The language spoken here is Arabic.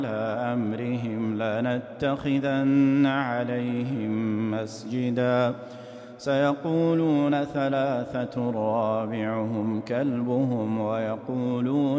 أمرهم لنتخذن عليهم مسجدا سيقولون ثلاثة رابعهم كلبهم ويقولون